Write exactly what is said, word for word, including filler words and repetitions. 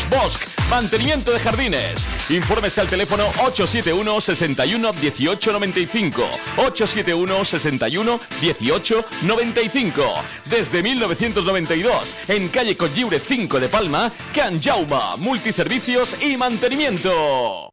Bosch, mantenimiento de jardines. Infórmese al teléfono ocho siete uno, sesenta y uno, dieciocho noventa y cinco. ocho siete uno, sesenta y uno, dieciocho noventa y cinco. Desde mil novecientos noventa y dos, en calle Cotlliure cinco de Palma, Can Jaume, multiservicios y mantenimiento.